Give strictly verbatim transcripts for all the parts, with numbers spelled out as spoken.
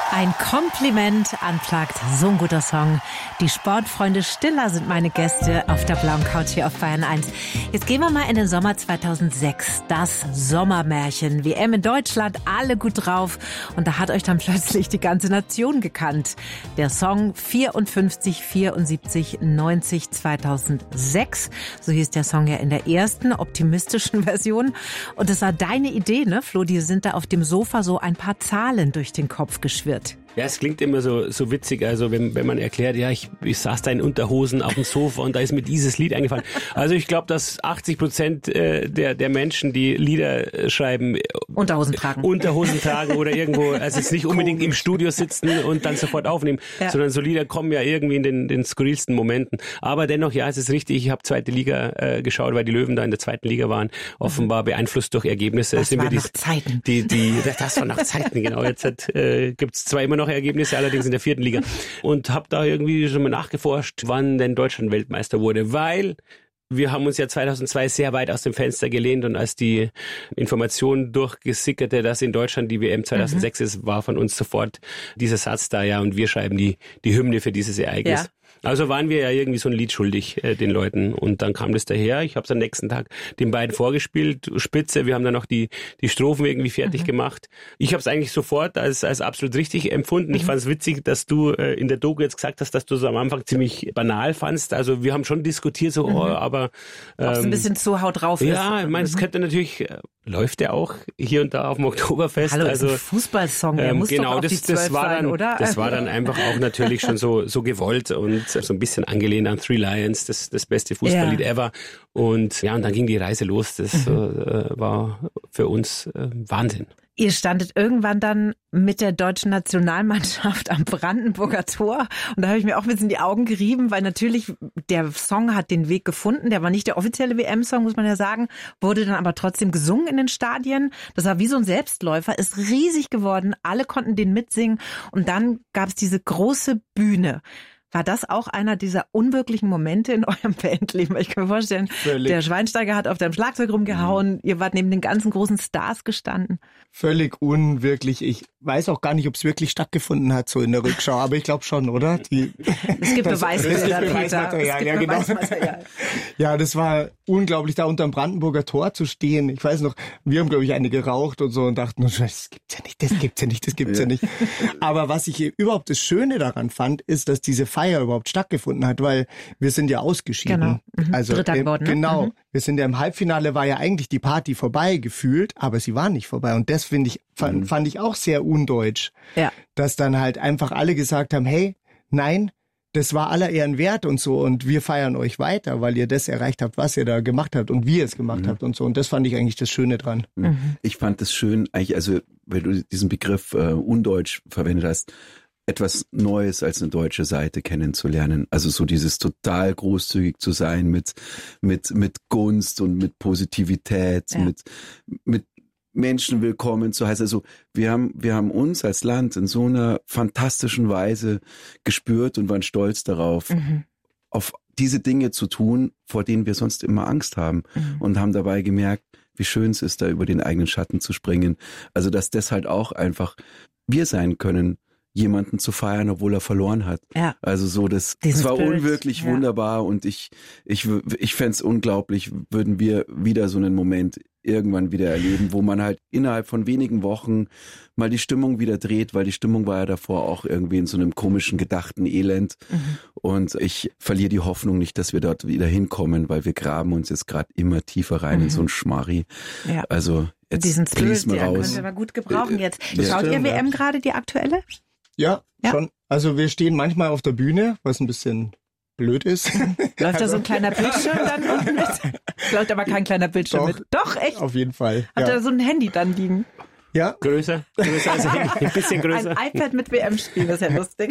Ein Kompliment unplugged, so ein guter Song. Die Sportfreunde Stiller sind meine Gäste auf der blauen Couch hier auf Bayern eins. Jetzt gehen wir mal in den Sommer zweitausendsechs. Das Sommermärchen. W M in Deutschland, alle gut drauf. Und da hat euch dann plötzlich die ganze Nation gekannt. Der Song vierundfünfzig, vierundsiebzig, neunzig, zweitausendsechs. So hieß der Song ja in der ersten optimistischen Version. Und das war deine Idee, ne, Flo? Die sind da auf dem Sofa so ein paar Zahlen durch den Kopf geschwirrt. Ja, es klingt immer so, so witzig, also wenn, wenn man erklärt, ja, ich, ich saß da in Unterhosen auf dem Sofa und da ist mir dieses Lied eingefallen. Also ich glaube, dass achtzig Prozent der, der Menschen, die Lieder schreiben, Unterhosen tragen. Unterhosen tragen oder irgendwo, also jetzt nicht unbedingt im Studio sitzen und dann sofort aufnehmen, ja. sondern so Lieder kommen ja irgendwie in den, den skurrilsten Momenten. Aber dennoch, ja, es ist richtig, ich habe zweite Liga äh, geschaut, weil die Löwen da in der zweiten Liga waren, offenbar beeinflusst durch Ergebnisse. Das sind war wir noch die, Zeiten. Die, die, das war noch Zeiten, genau. Jetzt hat, äh, gibt's zwar immer noch Ergebnisse, allerdings in der vierten Liga. Und habe da irgendwie schon mal nachgeforscht, wann denn Deutschland Weltmeister wurde, weil wir haben uns ja zweitausendzwei sehr weit aus dem Fenster gelehnt und als die Information durchgesickerte, dass in Deutschland die W M zweitausendsechs mhm. ist, war von uns sofort dieser Satz da, ja, und wir schreiben die, die Hymne für dieses Ereignis. Ja. Also waren wir ja irgendwie so ein Lied schuldig äh, den Leuten und dann kam das daher. Ich habe es am nächsten Tag den beiden vorgespielt, Spitze. Wir haben dann noch die die Strophen irgendwie fertig mhm. gemacht. Ich habe es eigentlich sofort als als absolut richtig empfunden. Mhm. Ich fand es witzig, dass du äh, in der Doku jetzt gesagt hast, dass du es am Anfang ziemlich banal fandst. Also wir haben schon diskutiert, so, mhm. oh, aber ähm, ob es ein bisschen zu Haut drauf ist. Ja, ich meine, es könnte natürlich äh, läuft ja auch hier und da auf dem Oktoberfest. Hallo, also ist ein Fußballsong, der ähm, muss genau, doch auf das, die zwölf das war dann, sein, oder? Das war dann einfach auch natürlich schon so so gewollt und so ein bisschen angelehnt an Three Lions, das das beste Fußballlied ja. ever. Und ja, und dann ging die Reise los. Das mhm. äh, war für uns äh, Wahnsinn. Ihr standet irgendwann dann mit der deutschen Nationalmannschaft am Brandenburger Tor und da habe ich mir auch ein bisschen die Augen gerieben, weil natürlich der Song hat den Weg gefunden, der war nicht der offizielle W M-Song, muss man ja sagen, wurde dann aber trotzdem gesungen in den Stadien. Das war wie so ein Selbstläufer, ist riesig geworden, alle konnten den mitsingen und dann gab es diese große Bühne. War das auch einer dieser unwirklichen Momente in eurem Bandleben? Ich kann mir vorstellen, Völlig. Der Schweinsteiger hat auf deinem Schlagzeug rumgehauen, mhm. ihr wart neben den ganzen großen Stars gestanden. Völlig unwirklich. Ich weiß auch gar nicht, ob es wirklich stattgefunden hat, so in der Rückschau, aber ich glaube schon, oder? Die, es gibt das, Beweismaterial, es Beweismaterial, ja, genau. Beweismaterial. Ja, das war unglaublich, da unter dem Brandenburger Tor zu stehen. Ich weiß noch, wir haben, glaube ich, eine geraucht und so und dachten, das gibt's ja nicht, das gibt's ja nicht, das gibt's ja, ja nicht. Aber was ich überhaupt das Schöne daran fand, ist, dass diese Feier überhaupt stattgefunden hat, weil wir sind ja ausgeschieden. Genau. Mhm. Also Dritter äh, geworden, ne? Genau. Mhm. Wir sind ja im Halbfinale, war ja eigentlich die Party vorbei gefühlt, aber sie war nicht vorbei. Und das finde ich, fand, mhm. fand ich auch sehr undeutsch. Ja. Dass dann halt einfach alle gesagt haben, hey, nein, das war aller Ehren wert und so und wir feiern euch weiter, weil ihr das erreicht habt, was ihr da gemacht habt und wie ihr es gemacht mhm. habt und so. Und das fand ich eigentlich das Schöne dran. Mhm. Ich fand das schön, eigentlich, also, weil du diesen Begriff äh, undeutsch verwendet hast, etwas Neues als eine deutsche Seite kennenzulernen. Also so dieses total großzügig zu sein mit, mit, mit Gunst und mit Positivität, ja. mit, mit Menschen willkommen zu heißen. Also wir haben, wir haben uns als Land in so einer fantastischen Weise gespürt und waren stolz darauf, mhm. auf diese Dinge zu tun, vor denen wir sonst immer Angst haben mhm. und haben dabei gemerkt, wie schön es ist, da über den eigenen Schatten zu springen. Also dass das halt auch einfach wir sein können, jemanden zu feiern, obwohl er verloren hat. Ja. Also so, das, das war Spirit, unwirklich ja. wunderbar und ich, ich, ich fände es unglaublich, würden wir wieder so einen Moment irgendwann wieder erleben, wo man halt innerhalb von wenigen Wochen mal die Stimmung wieder dreht, weil die Stimmung war ja davor auch irgendwie in so einem komischen, gedachten Elend. Mhm. Und ich verliere die Hoffnung nicht, dass wir dort wieder hinkommen, weil wir graben uns jetzt gerade immer tiefer rein mhm. in so ein Schmarri. Ja. Also jetzt diesen Spirit, mal raus. Können wir mal gut gebrauchen jetzt. Ja. Schaut ihr W M gerade, die aktuelle? Ja, ja, schon. Also wir stehen manchmal auf der Bühne, was ein bisschen blöd ist. Läuft da so ein kleiner Bildschirm dann unten mit? Läuft aber kein kleiner Bildschirm Doch, mit. Doch, echt? Auf jeden Fall. Habt ja. ihr da so ein Handy dann liegen? Ja. Größer, größer als ein bisschen größer. Ein iPad mit W M-Spiel, das ist ja lustig.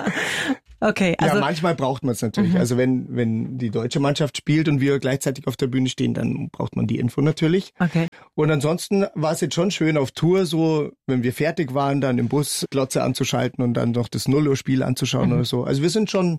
Okay, also. Ja, manchmal braucht man es natürlich. Mhm. Also wenn, wenn die deutsche Mannschaft spielt und wir gleichzeitig auf der Bühne stehen, dann braucht man die Info natürlich. Okay. Und ansonsten war es jetzt schon schön auf Tour, so, wenn wir fertig waren, dann im Bus Glotze anzuschalten und dann noch das null Uhr Spiel anzuschauen mhm. oder so. Also wir sind schon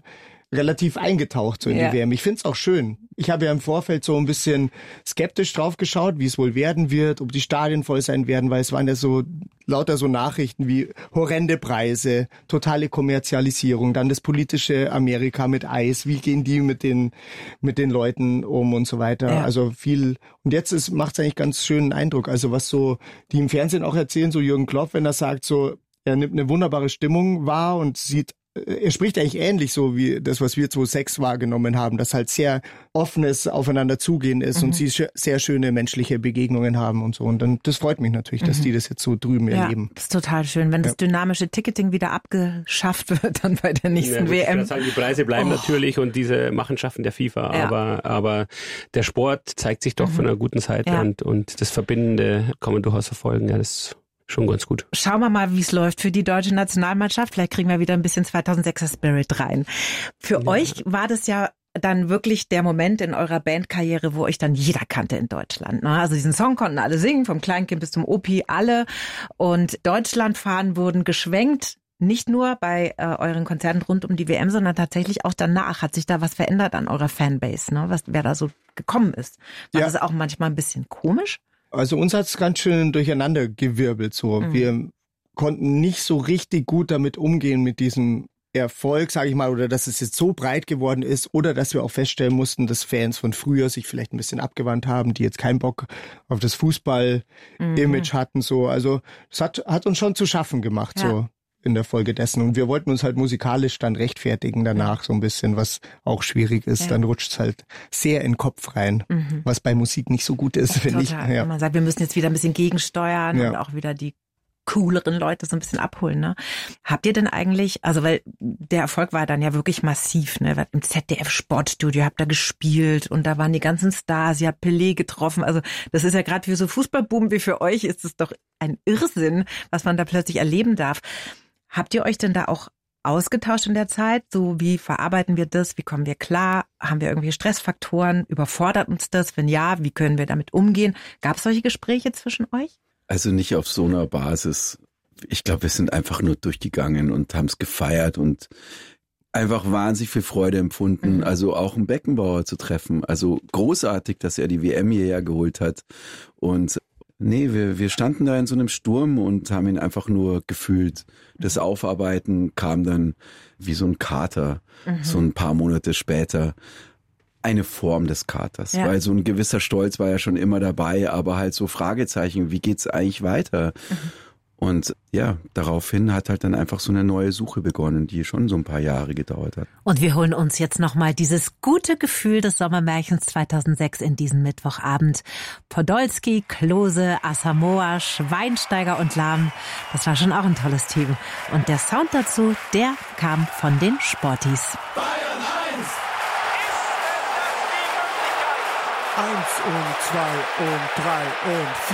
relativ eingetaucht so in Ja. die W M. Ich find's auch schön. Ich habe ja im Vorfeld so ein bisschen skeptisch drauf geschaut, wie es wohl werden wird, ob die Stadien voll sein werden, weil es waren ja so lauter so Nachrichten wie horrende Preise, totale Kommerzialisierung, dann das politische Amerika mit Eis, wie gehen die mit den mit den Leuten um und so weiter. Ja. Also viel. Und jetzt ist macht's eigentlich ganz schönen Eindruck. Also was so die im Fernsehen auch erzählen, so Jürgen Klopp, wenn er sagt so, er nimmt eine wunderbare Stimmung wahr und sieht, er spricht eigentlich ähnlich so wie das, was wir zweitausendsechs wahrgenommen haben, dass halt sehr offenes Aufeinander zugehen ist mhm. und sie sch- sehr schöne menschliche Begegnungen haben und so. Und dann, das freut mich natürlich, dass mhm. die das jetzt so drüben ja, erleben. Das ist total schön. Wenn das ja. dynamische Ticketing wieder abgeschafft wird, dann bei der nächsten ja, gut, W M. Ich sagen, die Preise bleiben oh. natürlich und diese Machenschaften der FIFA, Ja. aber, aber der Sport zeigt sich doch mhm. von einer guten Seite ja. und, und das Verbindende kann man durchaus verfolgen. Ja, das schon ganz gut. Schauen wir mal, wie es läuft für die deutsche Nationalmannschaft. Vielleicht kriegen wir wieder ein bisschen zweitausendsechser Spirit rein. Für ja. euch war das ja dann wirklich der Moment in eurer Bandkarriere, wo euch dann jeder kannte in Deutschland. Also diesen Song konnten alle singen, vom Kleinkind bis zum Opi, alle. Und Deutschlandfahnen wurden geschwenkt. Nicht nur bei äh, euren Konzerten rund um die W M, sondern tatsächlich auch danach. Hat sich da was verändert an eurer Fanbase, ne? Was, wer da so gekommen ist? War ja. das auch manchmal ein bisschen komisch? Also uns hat's ganz schön durcheinander gewirbelt so. Mhm. Wir konnten nicht so richtig gut damit umgehen mit diesem Erfolg, sage ich mal, oder dass es jetzt so breit geworden ist oder dass wir auch feststellen mussten, dass Fans von früher sich vielleicht ein bisschen abgewandt haben, die jetzt keinen Bock auf das Fußball-Image mhm. hatten. So, also das hat, hat uns schon zu schaffen gemacht ja. so in der Folge dessen. Und wir wollten uns halt musikalisch dann rechtfertigen danach so ein bisschen, was auch schwierig ist. Ja. Dann rutscht es halt sehr in den Kopf rein, mhm. was bei Musik nicht so gut ist, finde ich. Ja. Ja. Man sagt, wir müssen jetzt wieder ein bisschen gegensteuern ja. und auch wieder die cooleren Leute so ein bisschen abholen, ne? Habt ihr denn eigentlich, also weil der Erfolg war dann ja wirklich massiv, ne? Im Z D F-Sportstudio habt ihr gespielt und da waren die ganzen Stars, ihr habt Pelé getroffen, also das ist ja gerade für so Fußballbuben wie für euch ist es doch ein Irrsinn, was man da plötzlich erleben darf. Habt ihr euch denn da auch ausgetauscht in der Zeit? So, wie verarbeiten wir das? Wie kommen wir klar? Haben wir irgendwie Stressfaktoren? Überfordert uns das? Wenn ja, wie können wir damit umgehen? Gab es solche Gespräche zwischen euch? Also nicht auf so einer Basis. Ich glaube, wir sind einfach nur durchgegangen und haben es gefeiert und einfach wahnsinnig viel Freude empfunden. Mhm. Also auch einen Beckenbauer zu treffen. Also großartig, dass er die W M hierher geholt hat. Und nee, wir, wir standen da in so einem Sturm und haben ihn einfach nur gefühlt. Das Aufarbeiten kam dann wie so ein Kater, mhm. so ein paar Monate später. Eine Form des Katers, ja. weil so ein gewisser Stolz war ja schon immer dabei, aber halt so Fragezeichen, wie geht's eigentlich weiter? Mhm. Und ja, daraufhin hat halt dann einfach so eine neue Suche begonnen, die schon so ein paar Jahre gedauert hat. Und wir holen uns jetzt nochmal dieses gute Gefühl des Sommermärchens zweitausendsechs in diesen Mittwochabend. Podolski, Klose, Asamoah, Schweinsteiger und Lahm, das war schon auch ein tolles Team. Und der Sound dazu, der kam von den Sportis. Bayern eins! Eins und zwei und drei und vier.